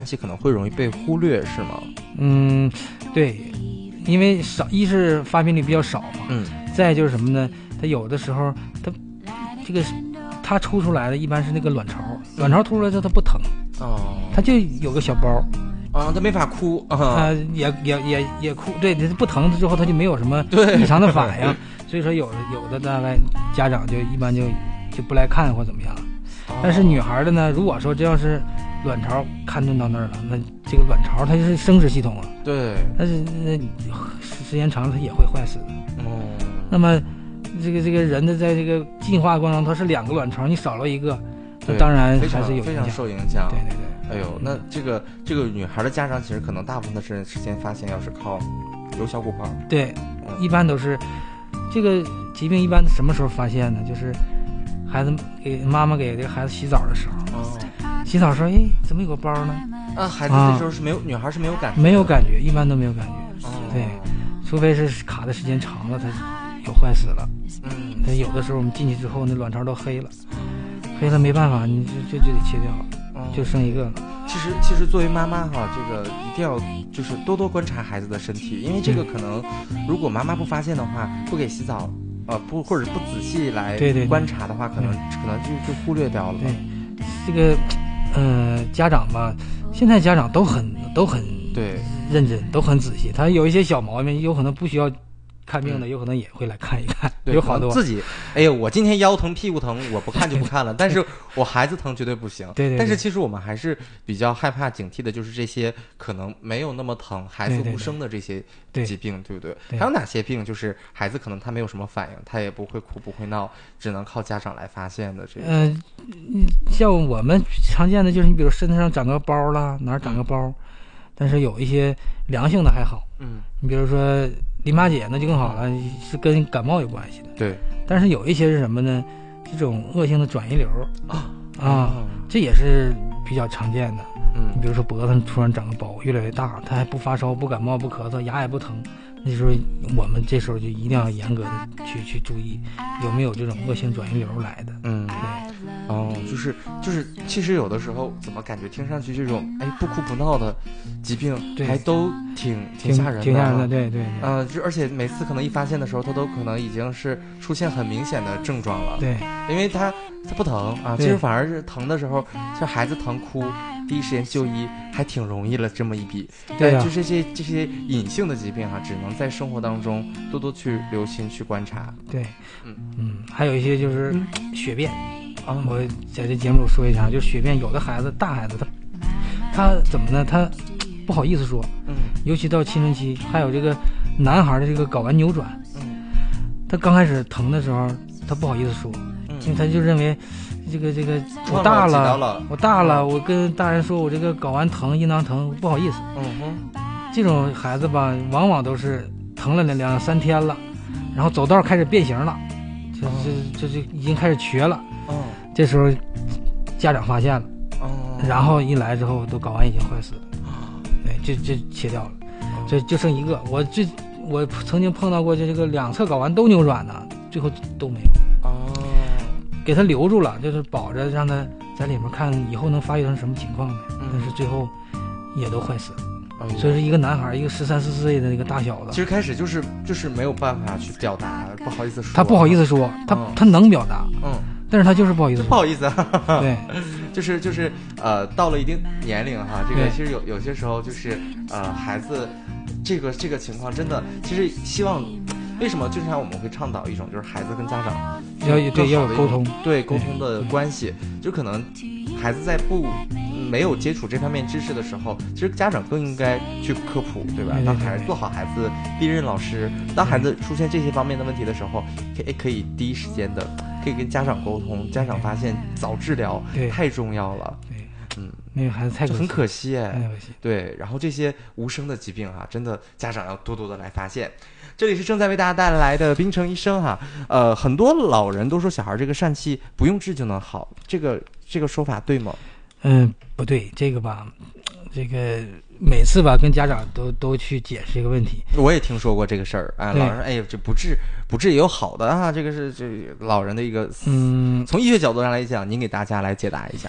期可能会容易被忽略，是吗？ 对，因为少，一是发病率比较少嘛，再就是什么呢？它有的时候它凸出来的一般是那个卵巢，卵巢凸出来之后它不疼，它就有个小包。 他没法哭也哭，对，不疼之后他就没有什么异常的反应，所以说有的大概家长就一般就不来看或怎么样。但是女孩的呢，如果说这要是卵巢看顿到那儿了，那这个卵巢它就是生殖系统啊， 对， 但是时间长了它也会坏死的。那么这个人的在这个进化过程中，它是2个卵巢，你少了一个，那当然还是有非常受影响。 对。 哎呦，那这个女孩的家长其实可能大部分的时间发现要是靠有小鼓包。对， 一般都是这个疾病一般什么时候发现呢？就是妈妈给这个孩子洗澡的时候，洗澡的时候，怎么有个包呢？ 孩子这时候是没有，女孩是没有感觉， 没有感觉，一般都没有感觉。对，除非是卡的时间长了，它有坏死了。但有的时候我们进去之后，那卵巢都黑了没办法，你就得切掉，就剩一个了。 其实作为妈妈哈，这个一定要就是多多观察孩子的身体，因为这个可能如果妈妈不发现的话，不给洗澡，不或者不仔细来观察的话，可能就忽略掉了。 对，这个家长吧，现在家长都很对认真，都很仔细。他有一些小毛病，有可能不需要看病的，有可能也会来看一看。 对， 有好多自己，我今天腰疼屁股疼，我不看就不看了，但是我孩子疼绝对不行。 对。 但是其实我们还是比较害怕警惕的，就是这些可能没有那么疼，孩子无声的这些疾病，对不对？还有哪些病就是孩子可能他没有什么反应，他也不会哭不会闹，只能靠家长来发现的这个？ 像我们常见的就是你比如身体上长个包啦，哪儿长个包，但是有一些良性的还好。你比如说淋巴结那就更好了，是跟感冒有关系的。 对。 但是有一些是什么呢？这种恶性的转移瘤这也是比较常见的。你比如说脖子上突然长个包，越来越大，他还不发烧不感冒不咳嗽，牙也不疼，那时候我们这时候就一定要严格的去注意有没有这种恶性转移瘤来的。 对。就是其实有的时候怎么感觉听上去这种不哭不闹的疾病还都挺吓人的， 挺吓人的。对。 而且每次可能一发现的时候，他都可能已经是出现很明显的症状了。 对， 因为他不疼其实反而是疼的时候，像孩子疼哭，第一时间就医还挺容易了这么一笔。 对就这些隐性的疾病只能在生活当中多多去留心去观察。 对。还有一些就是血便。我在这节目里说一下，就是血便，有的孩子大孩子他怎么呢？他不好意思说，尤其到青春期，还有这个男孩的这个睾丸扭转，他刚开始疼的时候，他不好意思说，因为他就认为这个我大了，我跟大人说我这个睾丸疼、阴囊疼，不好意思。这种孩子吧，往往都是疼了2-3天了，然后走道开始变形了，就已经开始瘸了。这时候家长发现了，然后一来之后都睾丸已经坏死了，对，这切掉了，这就剩一个。我曾经碰到过这个2侧睾丸都扭转的，最后都没有。给他留住了，就是保着让他在里面看以后能发育成什么情况的，但是最后也都坏死了。所以是一个男孩，一个13、14岁的那个大小子。 其实开始就是没有办法去表达，不好意思说。 他不好意思说，他能表达，但是他就是不好意思说。 不好意思。 对， 就是到了一定年龄这个其实有些时候就是孩子这个情况真的，其实希望为什么就像我们会倡导一种就是孩子跟家长要有沟通， 对沟通的关系，就可能孩子在没有接触这方面知识的时候，其实家长更应该去科普，对吧？当孩子做好孩子第一任老师，当孩子出现这些方面的问题的时候，可以第一时间的可以跟家长沟通，家长发现早治疗太重要了。 对，那个孩子很可惜对，然后这些无声的疾病真的家长要多多的来发现。这里是正在为大家带来的冰城医生很多老人都说小孩这个疝气不用治就能好，这个说法对吗？ 不对，这个吧，这个每次吧跟家长都去解释这个问题。 我也听说过这个事儿老人说这不治也有好的这个是这老人的一个从医学角度上来讲，您给大家来解答一下。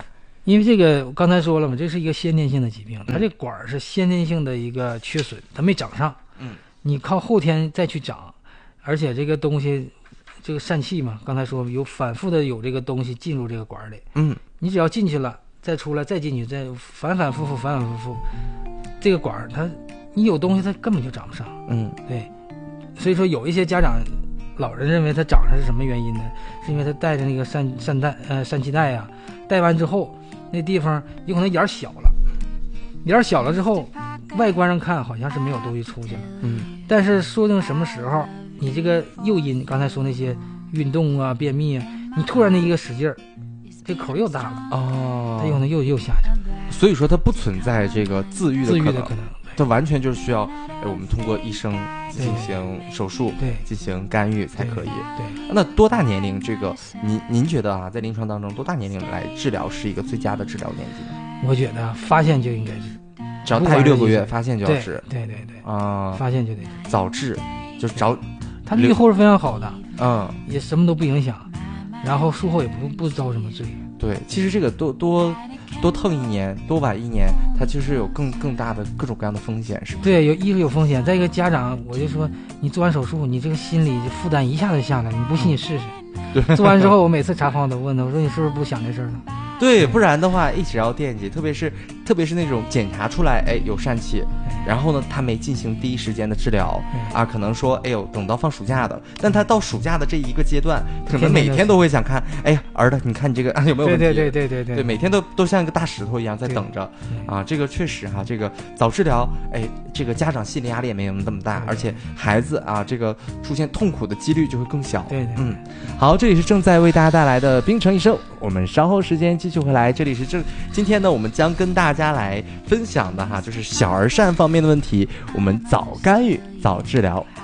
因为这个我刚才说了嘛，这是一个先天性的疾病，它这管是先天性的一个缺损，它没长上。你靠后天再去长，而且这个东西，这个疝气嘛，刚才说有反复的有这个东西进入这个管里。你只要进去了，再出来，再进去，再反反复复，这个管它你有东西它根本就长不上。对，所以说有一些家长老人认为它长上是什么原因呢？是因为他带着那个疝气带呀，带完之后那地方有可能眼小了，眼小了之后，外观上看好像是没有东西出去了。但是说定什么时候，你这个诱因，刚才说那些运动啊、便秘啊，你突然的一个使劲儿，这口又大了，它有可能又下去了。 所以说它不存在这个自愈的可能。它完全就是需要我们通过医生进行手术，进行干预才可以。 对， 那多大年龄这个您觉得啊，在临床当中多大年龄来治疗是一个最佳的治疗年纪？ 我觉得发现就应该治， 只要大于6个月发现就要治。 对发现就得治， 早治就是早， 它预后是非常好的，也什么都不影响，然后术后也不遭什么罪。 对，其实这个多疼1年，多晚1年，它其实有更大的各种各样的风险，是不是？ 对，一是有风险，再一个家长，我就说你做完手术，你这个心理负担一下子下来，你不信你试试。对，做完之后，我每次查房都问他，我说你是不是不想这事儿了？ 对，不然的话一直要惦记，特别是那种检查出来有疝气，然后呢他没进行第一时间的治疗啊，可能说等到放暑假的，但他到暑假的这一个阶段，可能每天都会想看，儿子你看你这个有没有问题？对，每天都像一个大石头一样在等着啊。这个确实哈，这个早治疗，这个家长心理压力也没有那么大，而且孩子啊这个出现痛苦的几率就会更小。 对， 好，这里是正在为大家带来的冰城一生，我们稍后时间继续回来。这里是今天呢，我们将跟大家来分享的就是小儿疝方面的问题，我们早干预早治疗。